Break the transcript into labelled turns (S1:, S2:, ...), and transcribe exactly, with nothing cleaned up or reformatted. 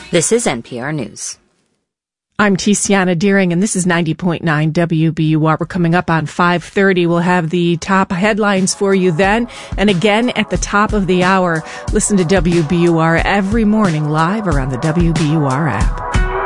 S1: This is N P R News.
S2: I'm Tiziana Deering, and this is ninety point nine W B U R. We're coming up on five thirty. We'll have the top headlines for you then. And again, at the top of the hour, listen to W B U R every morning live or on the W B U R app.